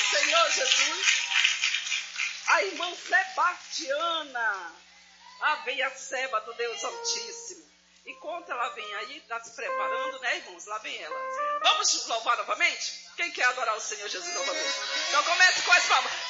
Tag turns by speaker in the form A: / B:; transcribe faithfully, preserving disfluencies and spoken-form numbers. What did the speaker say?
A: Senhor Jesus. A irmã Sebastiana. Lá vem a Seba do Deus Altíssimo. Enquanto ela vem aí, está se preparando, né, irmãos? Lá vem ela. Vamos louvar novamente? Quem quer adorar o Senhor Jesus novamente? Então comece com as palmas.